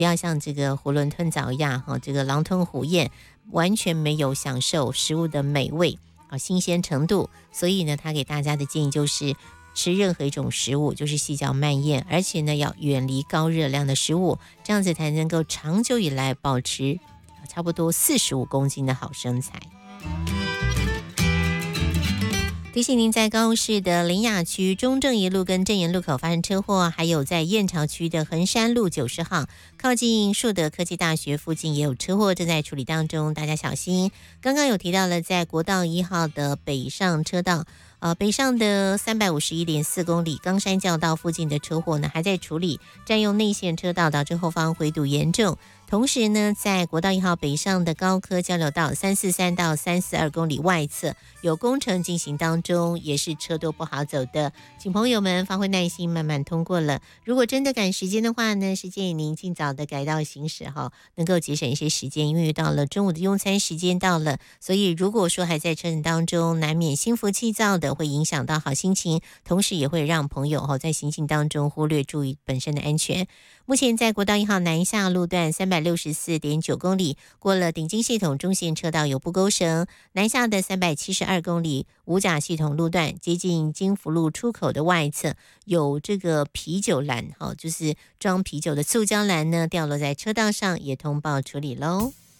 不要像这个囫囵吞枣一样这个狼吞虎咽，完全没有享受食物的美味新鲜程度。所以呢，他给大家的建议就是吃任何一种食物就是细嚼慢咽，而且呢要远离高热量的食物，这样子才能够长久以来保持差不多45公斤的好身材。提醒您，在高雄市的苓雅区中正一路跟正言路口发生车祸，还有在燕巢区的衡山路90号靠近树德科技大学附近也有车祸，正在处理当中，大家小心。刚刚有提到了在国道1号的北上车道北上的351.4公里冈山教道附近的车祸呢还在处理，占用内线车道导致后方回堵严重。同时呢，在国道1号北上的高科交流道343到342公里外侧有工程进行当中，也是车多不好走的，请朋友们发挥耐心慢慢通过了。如果真的赶时间的话呢，是建议您尽早的改道行驶能够节省一些时间，因为到了中午的用餐时间到了，所以如果说还在车程当中，难免心浮气躁的，会影响到好心情，同时也会让朋友在行进当中忽略注意本身的安全。目前在国道1号南下路段364.9公里，过了顶金系统中线车道有不勾绳，南下的372公里五甲系统路段接近金福路出口的外侧有这个啤酒篮就是装啤酒的塑胶篮呢掉落在车道上，也通报处理咯。